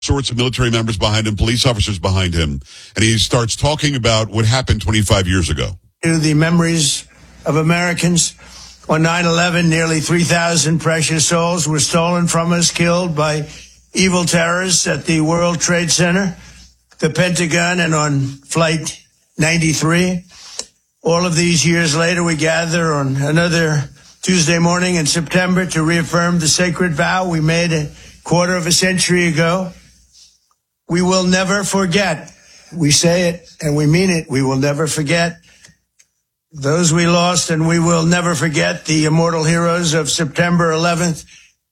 sorts of military members behind him, police officers behind him, and he starts talking about what happened 25 years ago. To the memories of Americans, on 9/11, nearly 3,000 precious souls were stolen from us, killed by evil terrorists at the World Trade Center, the Pentagon, and on Flight 93. All of these years later, we gather on another Tuesday morning in September to reaffirm the sacred vow we made a quarter of a century ago. We will never forget. We say it and we mean it. We will never forget those we lost, and we will never forget the immortal heroes of September 11th,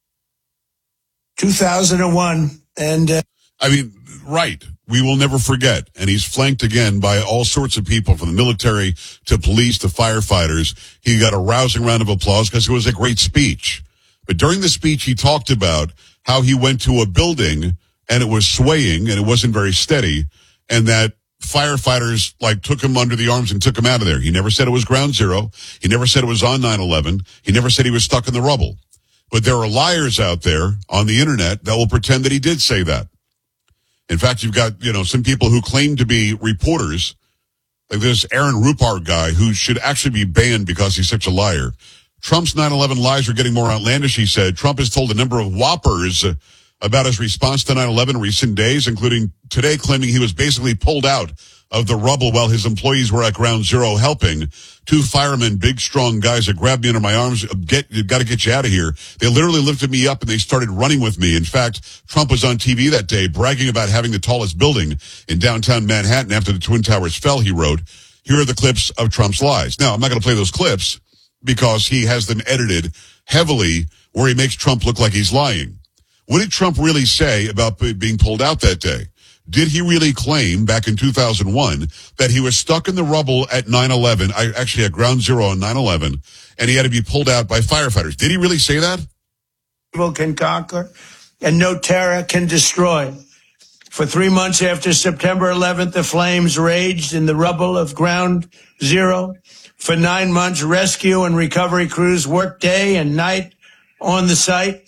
2001. And right. We will never forget. And he's flanked again by all sorts of people, from the military to police to firefighters. He got a rousing round of applause because it was a great speech. But during the speech, he talked about how he went to a building and it was swaying and it wasn't very steady, and that firefighters took him under the arms and took him out of there. He never said it was ground zero. He never said it was on 9/11. He never said he was stuck in the rubble. But there are liars out there on the internet that will pretend that he did say that. In fact, you've got, some people who claim to be reporters, like this Aaron Rupart guy who should actually be banned because he's such a liar. Trump's 9/11 lies are getting more outlandish, he said. Trump has told a number of whoppers about his response to 9/11 in recent days, including today claiming he was basically pulled out of the rubble while his employees were at ground zero helping. Two firemen, big, strong guys that grabbed me under my arms. Got to get you out of here. They literally lifted me up and they started running with me. In fact, Trump was on TV that day bragging about having the tallest building in downtown Manhattan after the Twin Towers fell, he wrote. Here are the clips of Trump's lies. Now, I'm not going to play those clips because he has them edited heavily where he makes Trump look like he's lying. What did Trump really say about being pulled out that day? Did he really claim back in 2001 that he was stuck in the rubble at 9/11, actually at ground zero on 9/11, and he had to be pulled out by firefighters? Did he really say that? Evil can conquer and no terror can destroy. For 3 months after September 11th, the flames raged in the rubble of ground zero. For 9 months, rescue and recovery crews worked day and night on the site.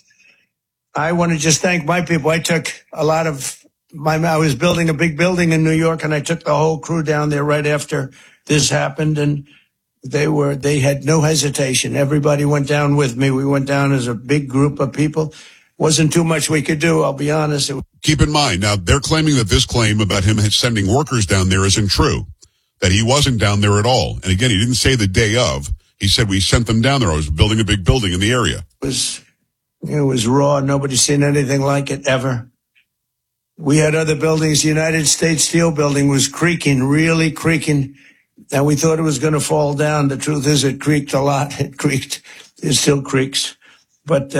I want to just thank my people. I took a lot of I was building a big building in New York, and I took the whole crew down there right after this happened, and they had no hesitation. Everybody went down with me. We went down as a big group of people. Wasn't too much we could do, I'll be honest. Keep in mind, now they're claiming that this claim about him sending workers down there isn't true, that he wasn't down there at all. And again, he didn't say the day of. He said, we sent them down there. I was building a big building in the area. It was raw. Nobody's seen anything like it ever. We had other buildings. The United States Steel building was creaking, really creaking, and we thought it was going to fall down. The truth is it creaked a lot. It creaked. It still creaks. But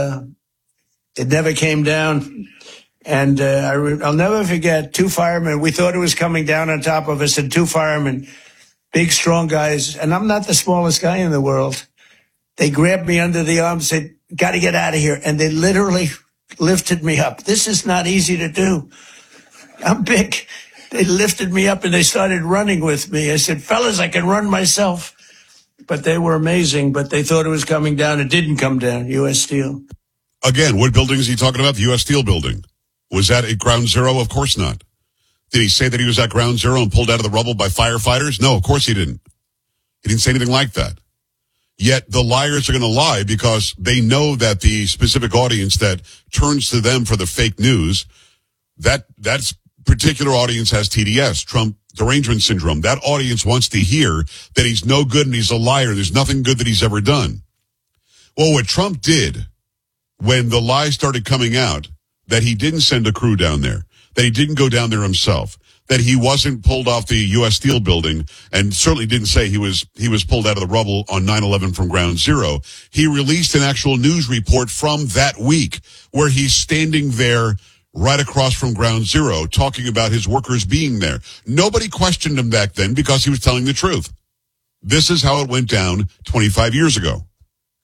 it never came down. And I'll never forget two firemen. We thought it was coming down on top of us, and two firemen, big, strong guys. And I'm not the smallest guy in the world. They grabbed me under the arm and said, got to get out of here. And they literally lifted me up. This is not easy to do. I'm big. They lifted me up and they started running with me. I said, fellas, I can run myself. But they were amazing, but they thought it was coming down. It didn't come down. U.S. Steel. Again, what building is he talking about? The U.S. Steel building. Was that at ground zero? Of course not. Did he say that he was at ground zero and pulled out of the rubble by firefighters? No, of course he didn't. He didn't say anything like that. Yet the liars are going to lie because they know that the specific audience that turns to them for the fake news, that particular audience has TDS, Trump derangement syndrome. That audience wants to hear that he's no good and he's a liar. There's nothing good that he's ever done. Well, what Trump did when the lies started coming out, that he didn't send a crew down there, that he didn't go down there himself, that he wasn't pulled off the U.S. Steel building, and certainly didn't say he was pulled out of the rubble on 9/11 from ground zero. He released an actual news report from that week where he's standing there right across from ground zero talking about his workers being there. Nobody questioned him back then because he was telling the truth. This is how it went down 25 years ago.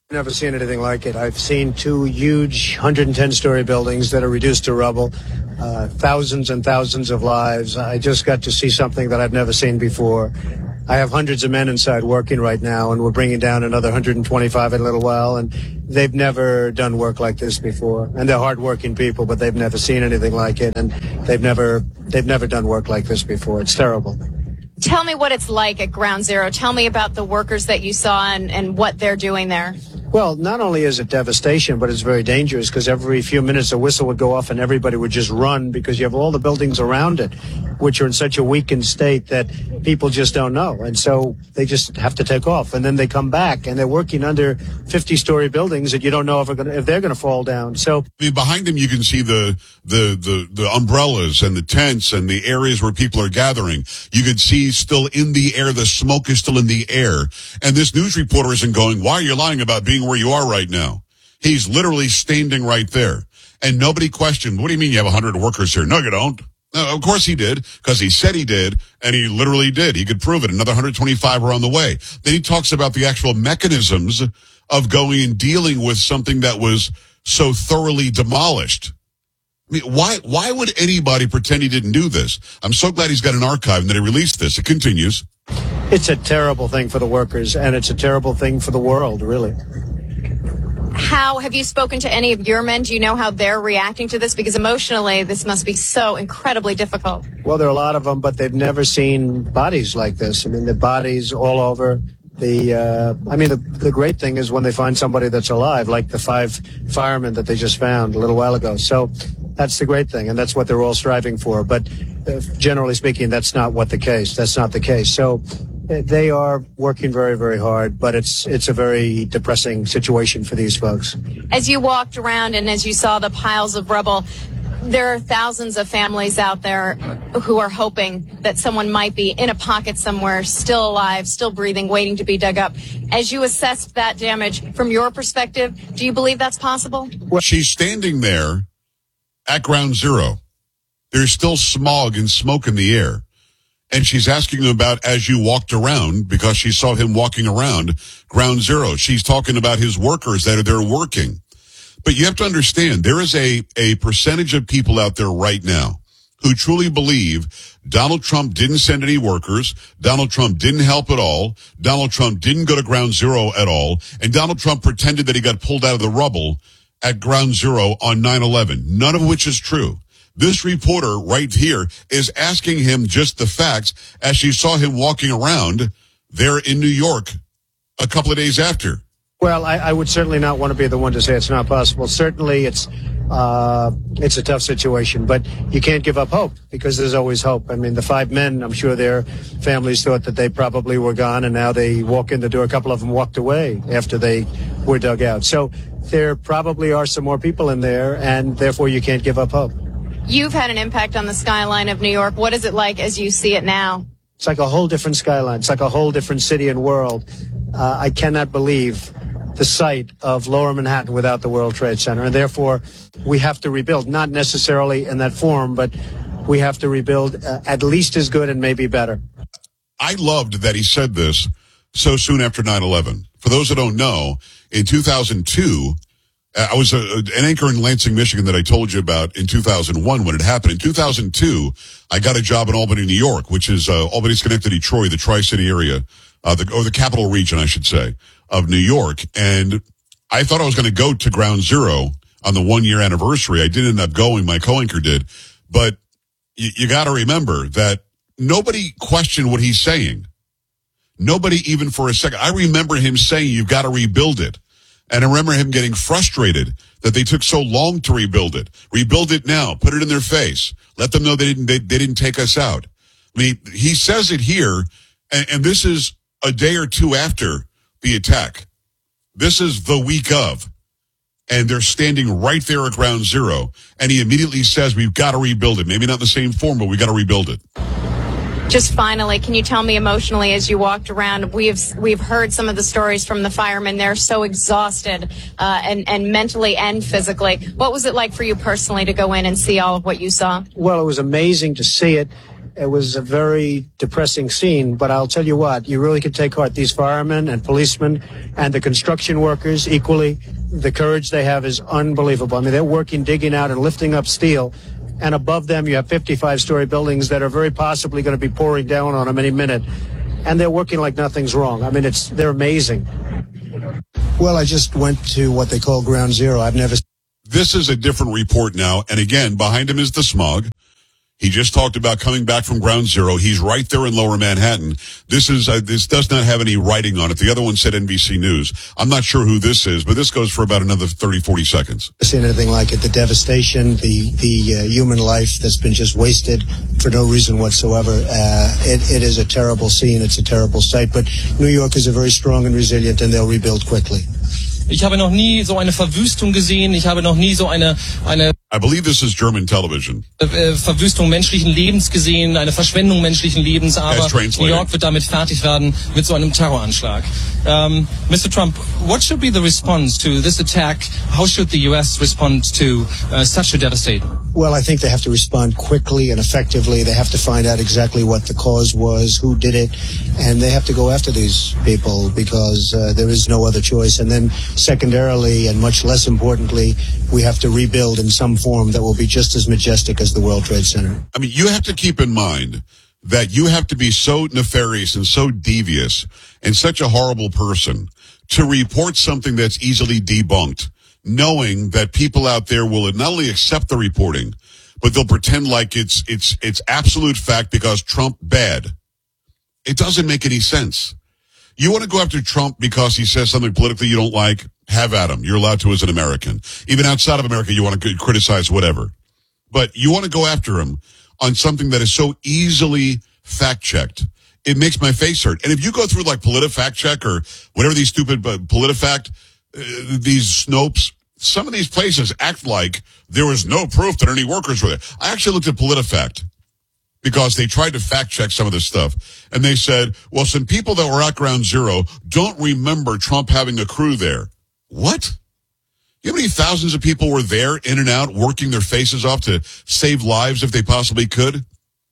Never seen anything like it. I've seen two huge 110-story buildings that are reduced to rubble, thousands and thousands of lives. I just got to see something that I've never seen before. I have hundreds of men inside working right now, and we're bringing down another 125 in a little while, and they've never done work like this before. And they're hardworking people, but they've never seen anything like it, and they've never done work like this before. It's terrible. Tell me what it's like at Ground Zero. Tell me about the workers that you saw and what they're doing there. Well, not only is it devastation, but it's very dangerous because every few minutes a whistle would go off and everybody would just run because you have all the buildings around it, which are in such a weakened state that people just don't know. And so they just have to take off. And then they come back and they're working under 50-story buildings that you don't know if they're going to fall down. So I mean, behind them, you can see the umbrellas and the tents and the areas where people are gathering. You can see still in the air, the smoke is still in the air. And this news reporter isn't going, why are you lying about being where you are right now? He's literally standing right there. And nobody questioned, what do you mean you have 100 workers here? No, you don't. No, of course he did, because he said he did, and he literally did. He could prove it. Another 125 are on the way. Then he talks about the actual mechanisms of going and dealing with something that was so thoroughly demolished. I mean, why would anybody pretend he didn't do this? I'm so glad he's got an archive and that he released this. It continues. It's a terrible thing for the workers, and it's a terrible thing for the world, really. How have you spoken to any of your men? Do you know how they're reacting to this? Because emotionally, this must be so incredibly difficult. Well, there are a lot of them, but they've never seen bodies like this. I mean, the bodies all over. The great thing is when they find somebody that's alive, like the 5 firemen that they just found a little while ago. So that's the great thing, and that's what they're all striving for. But generally speaking, that's not the case. So they are working very, very hard, but it's a very depressing situation for these folks. As you walked around and as you saw the piles of rubble, there are thousands of families out there who are hoping that someone might be in a pocket somewhere, still alive, still breathing, waiting to be dug up. As you assessed that damage from your perspective, do you believe that's possible? Well, she's standing there at Ground Zero. There's still smog and smoke in the air. And she's asking him about as you walked around, because she saw him walking around Ground Zero. She's talking about his workers that are there working. But you have to understand, there is a percentage of people out there right now who truly believe Donald Trump didn't send any workers, Donald Trump didn't help at all, Donald Trump didn't go to Ground Zero at all, and Donald Trump pretended that he got pulled out of the rubble at Ground Zero on 9/11, none of which is true. This reporter right here is asking him just the facts as she saw him walking around there in New York a couple of days after. Well, I would certainly not want to be the one to say it's not possible. Certainly it's a tough situation, but you can't give up hope because there's always hope. I mean, the 5 men, I'm sure their families thought that they probably were gone, and now they walk in the door. A couple of them walked away after they were dug out. So there probably are some more people in there, and therefore you can't give up hope. You've had an impact on the skyline of New York. What is it like as you see it now? It's like a whole different skyline. It's like a whole different city and world. I cannot believe the sight of Lower Manhattan without the World Trade Center. And therefore, we have to rebuild, not necessarily in that form, but we have to rebuild at least as good and maybe better. I loved that he said this so soon after 9/11. For those that don't know, in 2002, I was an anchor in Lansing, Michigan that I told you about in 2001 when it happened. In 2002, I got a job in Albany, New York, which is Albany, Schenectady, Troy, the Tri-City area, or the capital region, I should say, of New York. And I thought I was going to go to Ground Zero on the 1-year anniversary. I did end up going. My co-anchor did. But you got to remember that nobody questioned what he's saying. Nobody even for a second. I remember him saying, you've got to rebuild it. And I remember him getting frustrated that they took so long to rebuild it. Rebuild it now. Put it in their face. Let them know they didn't take us out. I mean, he says it here, and this is a day or two after the attack. This is the week of. And they're standing right there at Ground Zero. And he immediately says, we've got to rebuild it. Maybe not the same form, but we got to rebuild it. Just finally, can you tell me emotionally as you walked around, we've heard some of the stories from the firemen. They're so exhausted and mentally and physically. What was it like for you personally to go in and see all of what you saw? Well, it was amazing to see it. It was a very depressing scene, but I'll tell you what, you really could take heart. These firemen and policemen and the construction workers equally, the courage they have is unbelievable. I mean, they're working, digging out and lifting up steel. And above them, you have 55-story buildings that are very possibly going to be pouring down on them any minute. And they're working like nothing's wrong. I mean, they're amazing. Well, I just went to what they call Ground Zero. This is a different report now. And again, behind him is the smog. He just talked about coming back from Ground Zero. He's right there in Lower Manhattan. This does not have any writing on it. The other one said NBC News. I'm not sure who this is, but this goes for about another 30, 40 seconds. Seen anything like it. The devastation, the human life that's been just wasted for no reason whatsoever. It is a terrible scene. It's a terrible sight. But New Yorkers are very strong and resilient, and they'll rebuild quickly. Ich habe noch nie so eine Verwüstung gesehen. Ich habe noch nie so eine I believe this is German television. Verwüstung menschlichen Lebens gesehen, eine Verschwendung menschlichen Lebens, aber New York wird damit fertig werden mit so einem Terroranschlag. Mr. Trump, what should be the response to this attack? How should the U.S. respond to such a devastation? Well, I think they have to respond quickly and effectively. They have to find out exactly what the cause was, who did it, and they have to go after these people because there is no other choice. And then secondarily, and much less importantly, we have to rebuild in some form that will be just as majestic as the World Trade Center. I mean, you have to keep in mind that you have to be so nefarious and so devious and such a horrible person to report something that's easily debunked, knowing that people out there will not only accept the reporting, but they'll pretend like it's absolute fact because Trump bad. It doesn't make any sense. You want to go after Trump because he says something politically you don't like? Have at him. You're allowed to as an American. Even outside of America, you want to criticize whatever. But you want to go after him on something that is so easily fact-checked. It makes my face hurt. And if you go through like PolitiFact or whatever these stupid PolitiFact, these Snopes, some of these places act like there was no proof that any workers were there. I actually looked at PolitiFact because they tried to fact-check some of this stuff. And they said, well, some people that were at Ground Zero don't remember Trump having a crew there. What? You know how many thousands of people were there, in and out, working their faces off to save lives if they possibly could,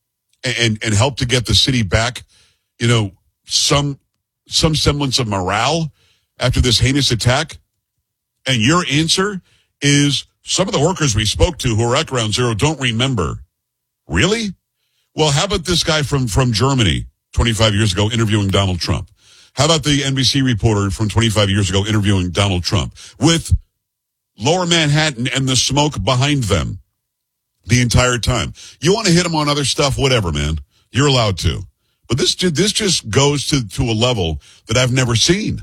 and help to get the city back, you know, some semblance of morale after this heinous attack? And your answer is some of the workers we spoke to who were at Ground Zero don't remember. Really? Well, how about this guy from Germany 25 years ago interviewing Donald Trump? How about the NBC reporter from 25 years ago interviewing Donald Trump with Lower Manhattan and the smoke behind them the entire time? You want to hit them on other stuff, whatever, man. You're allowed to. But this just goes to a level that I've never seen.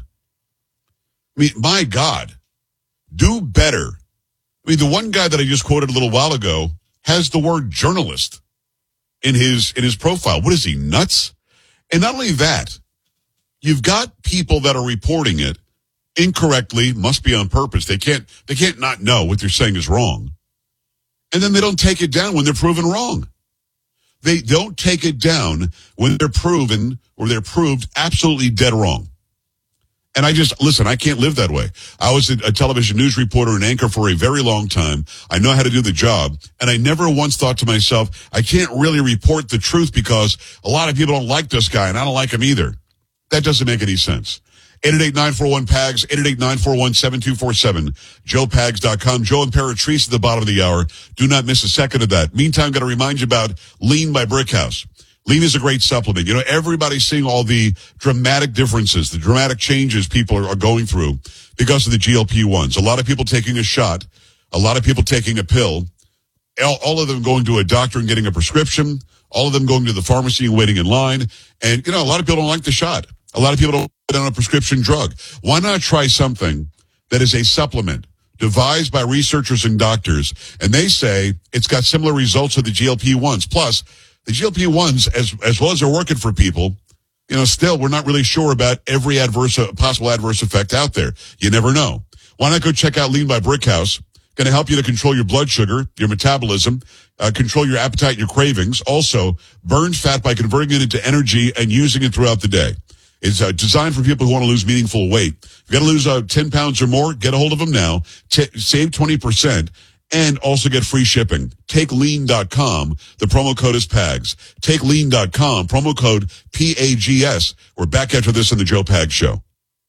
I mean, my God, do better. I mean, the one guy that I just quoted a little while ago has the word journalist in his profile. What is he, nuts? And not only that, you've got people that are reporting it incorrectly, must be on purpose. They can't not know what they're saying is wrong. And then they don't take it down when they're proven wrong. They don't take it down when they're proven or they're proved absolutely dead wrong. And I can't live that way. I was a television news reporter and anchor for a very long time. I know how to do the job. And I never once thought to myself, I can't really report the truth because a lot of people don't like this guy and I don't like him either. That doesn't make any sense. 888-941-PAGS, 888-941-7247, joepags.com. Joe Imperatrice at the bottom of the hour. Do not miss a second of that. Meantime, got to remind you about Lean by Brickhouse. Lean is a great supplement. You know, everybody's seeing all the dramatic differences, the dramatic changes people are going through because of the GLP-1s. A lot of people taking a shot, a lot of people taking a pill, all of them going to a doctor and getting a prescription, all of them going to the pharmacy and waiting in line. And, you know, a lot of people don't like the shot. A lot of people don't put on a prescription drug. Why not try something that is a supplement devised by researchers and doctors? And they say it's got similar results to the GLP-1s. Plus, the GLP-1s, as well as they're working for people, you know, still, we're not really sure about every possible adverse effect out there. You never know. Why not go check out Lean by Brickhouse? Going to help you to control your blood sugar, your metabolism, control your appetite and your cravings. Also, burn fat by converting it into energy and using it throughout the day. It's designed for people who want to lose meaningful weight. If you got to lose 10 pounds or more, get a hold of them now. Save 20%. and also get free shipping. TakeLean.com. The promo code is PAGS. TakeLean.com. Promo code PAGS. We're back after this on the Joe Pags Show.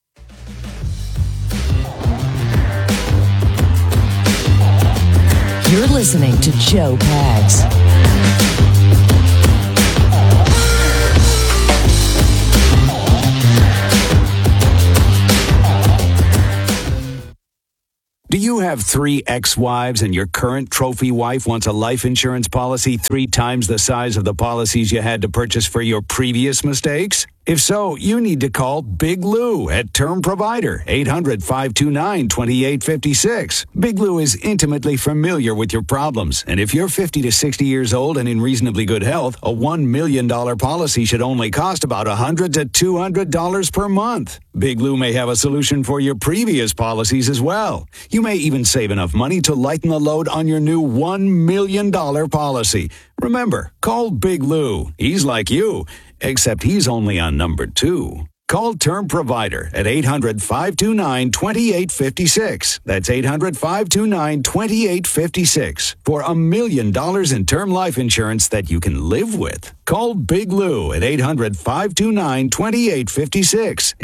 You're listening to Joe Pags. Do you have 3 ex-wives and your current trophy wife wants a life insurance policy 3 times the size of the policies you had to purchase for your previous mistakes? If so, you need to call Big Lou at Term Provider, 800-529-2856. Big Lou is intimately familiar with your problems, and if you're 50 to 60 years old and in reasonably good health, a $1 million policy should only cost about $100 to $200 per month. Big Lou may have a solution for your previous policies as well. You may even save enough money to lighten the load on your new $1 million policy. Remember, call Big Lou. He's like you, except he's only on number 2. Call Term Provider at 800-529-2856. That's 800-529-2856 for $1 million in term life insurance that you can live with. Call Big Lou at 800-529-2856.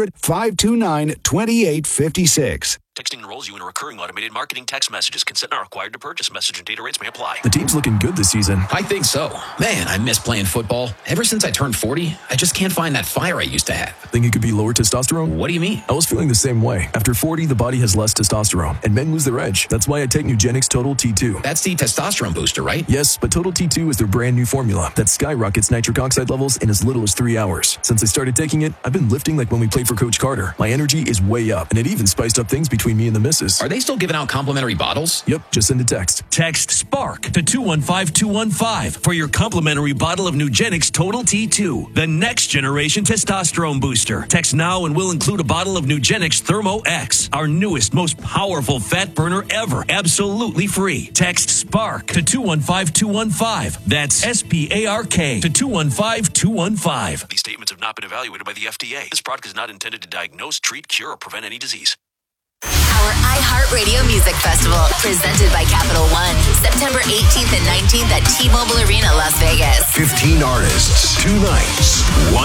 800-529-2856. Texting enrolls you in recurring automated marketing text messages. Consent not required to purchase. Message and data rates may apply. The team's looking good this season. I think so. Man, I miss playing football. Ever since I turned 40, I just can't find that fire I used to have. Think it could be lower testosterone? What do you mean? I was feeling the same way. After 40, the body has less testosterone, and men lose their edge. That's why I take Nugenix Total T2. That's the testosterone booster, right? Yes, but Total T2 is their brand new formula that skyrockets nitric oxide levels in as little as 3 hours. Since I started taking it, I've been lifting like when we played for Coach Carter. My energy is way up, and it even spiced up things between me and the missus. Are they still giving out complimentary bottles? Yep, just send a text. Text SPARK to 215-215 for your complimentary bottle of Nugenix Total T2, the next generation testosterone booster. Text now and we'll include a bottle of Nugenix Thermo X, our newest, most powerful fat burner ever, absolutely free. Text SPARK to 215-215. That's SPARK to 215-215. These statements have not been evaluated by the FDA. This product is not intended to diagnose, treat, cure, or prevent any disease. Our iHeartRadio Music Festival, presented by Capital One, September 18th and 19th at T-Mobile Arena, Las Vegas. 15 artists, 2 nights,